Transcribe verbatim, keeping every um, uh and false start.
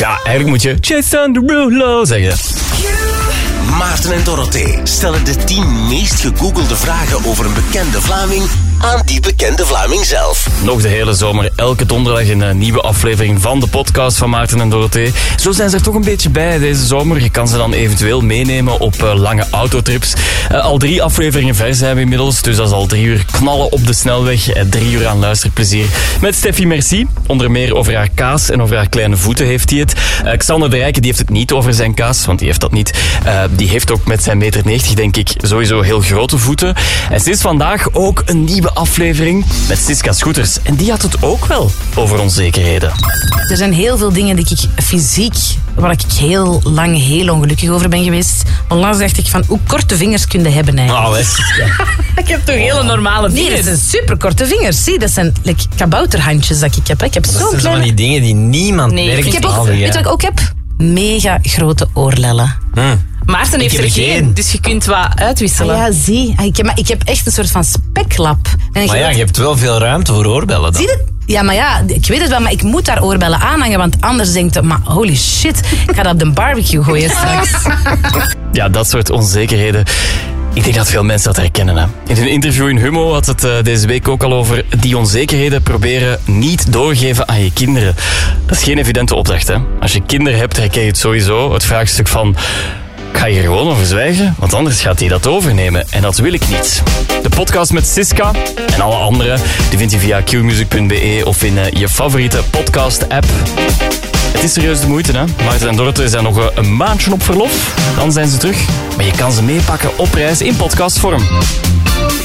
Ja, eigenlijk moet je Jason Derulo zeggen. Maarten en Dorothee stellen de tien meest gegoogelde vragen over een bekende Vlaming aan die bekende Vlaming zelf. Nog de hele zomer, elke donderdag een uh, nieuwe aflevering van de podcast van Maarten en Dorothee. Zo zijn ze er toch een beetje bij deze zomer. Je kan ze dan eventueel meenemen op uh, lange autotrips. Uh, al drie afleveringen ver zijn we inmiddels, dus dat is al drie uur knallen op de snelweg. Uh, drie uur aan luisterplezier. Met Steffi Merci, onder meer over haar kaas en over haar kleine voeten heeft hij het. Uh, Xander de Rijken, die heeft het niet over zijn kaas, want die heeft dat niet. Uh, die heeft ook met zijn meter negentig, denk ik, sowieso heel grote voeten. En sinds vandaag ook een nieuwe aflevering met Siska Scooters. En die had het ook wel over onzekerheden. Er zijn heel veel dingen die ik fysiek, waar ik heel lang heel ongelukkig over ben geweest. Onlangs dacht ik van, hoe korte vingers kun je hebben eigenlijk? Nou, ik heb toch hele normale vingers? Nee, dat zijn superkorte vingers. Zie, dat zijn like, kabouterhandjes dat ik heb. Ik heb zo'n kleine... Dat zijn van die dingen die niemand nee, merkt. Ik heb ook, weet je wat ik ook heb? Mega grote oorlellen. Hmm. Maarten heeft er geen, geen, dus je kunt wat uitwisselen. Ah, ja, zie. Ik heb, maar ik heb echt een soort van speklap. En maar ja, je hebt wel veel ruimte voor oorbellen dan. Zie je? Ja, maar ja, ik weet het wel, maar ik moet daar oorbellen aanhangen, want anders denkt je, maar holy shit, ik ga dat op de barbecue gooien straks. Ja, dat soort onzekerheden. Ik denk dat veel mensen dat herkennen. Hè. In een interview in Humo had het uh, deze week ook al over die onzekerheden proberen niet doorgeven aan je kinderen. Dat is geen evidente opdracht. Hè. Als je kinderen hebt, herken je het sowieso. Het vraagstuk van, ik ga hier gewoon over zwijgen, want anders gaat hij dat overnemen. En dat wil ik niet. De podcast met Siska en alle andere, die vind je via q music punt b e of in uh, je favoriete podcast-app. Het is serieus de moeite, hè? Maarten en Dorothee zijn nog een maandje op verlof. Dan zijn ze terug. Maar je kan ze meepakken op reis in podcastvorm.